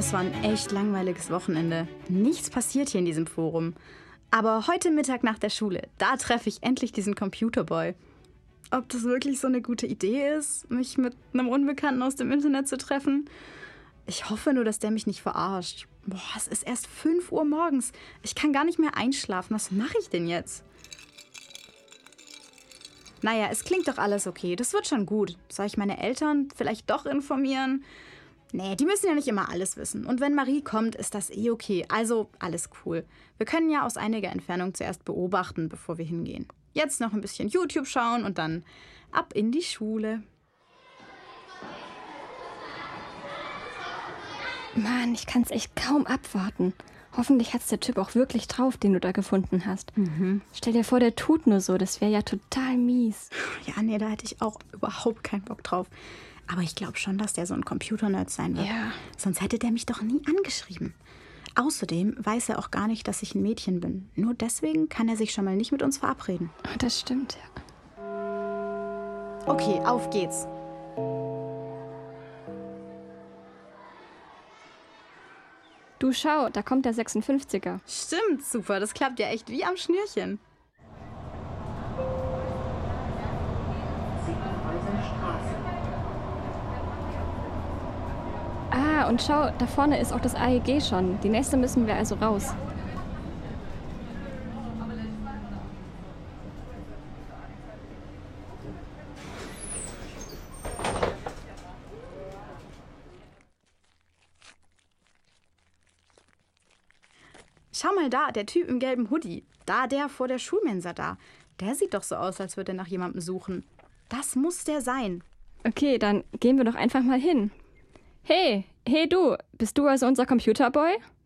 Das war ein echt langweiliges Wochenende. Nichts passiert hier in diesem Forum. Aber heute Mittag nach der Schule, da treffe ich endlich diesen Computerboy. Ob das wirklich so eine gute Idee ist, mich mit einem Unbekannten aus dem Internet zu treffen? Ich hoffe nur, dass der mich nicht verarscht. Boah, es ist erst 5 Uhr morgens. Ich kann gar nicht mehr einschlafen. Was mache ich denn jetzt? Naja, es klingt doch alles okay. Das wird schon gut. Soll ich meine Eltern vielleicht doch informieren? Nee, die müssen ja nicht immer alles wissen. Und wenn Marie kommt, ist das eh okay. Also alles cool. Wir können ja aus einiger Entfernung zuerst beobachten, bevor wir hingehen. Jetzt noch ein bisschen YouTube schauen und dann ab in die Schule. Mann, ich kann's echt kaum abwarten. Hoffentlich hat's der Typ auch wirklich drauf, den du da gefunden hast. Stell dir vor, der tut nur so. Das wäre ja total mies. Ja, nee, da hätte ich auch überhaupt keinen Bock drauf. Aber ich glaube schon, dass der so ein Computernerd sein wird. Ja. Sonst hätte der mich doch nie angeschrieben. Außerdem weiß er auch gar nicht, dass ich ein Mädchen bin. Nur deswegen kann er sich schon mal nicht mit uns verabreden. Das stimmt, ja. Okay, auf geht's. Du schau, da kommt der 56er. Stimmt, super. Das klappt ja echt wie am Schnürchen. Ah, und schau, da vorne ist auch das AEG schon. Die nächste müssen wir also raus. Schau mal da, der Typ im gelben Hoodie. Da der vor der Schulmensa da. Der sieht doch so aus, als würde er nach jemandem suchen. Das muss der sein. Okay, dann gehen wir doch einfach mal hin. Hey du, bist du also unser Computerboy?